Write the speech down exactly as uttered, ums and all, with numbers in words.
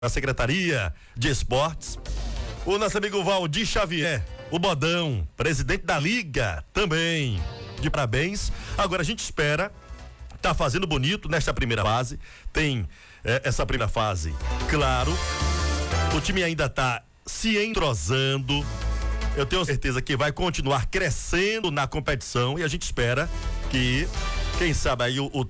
da Secretaria de Esportes. O nosso amigo Valdir Xavier, o Bodão, presidente da Liga, também. De parabéns. Agora a gente espera, tá fazendo bonito nesta primeira fase. Tem eh, essa primeira fase, claro. O time ainda tá se entrosando. Eu tenho certeza que vai continuar crescendo na competição e a gente espera que, quem sabe aí o, o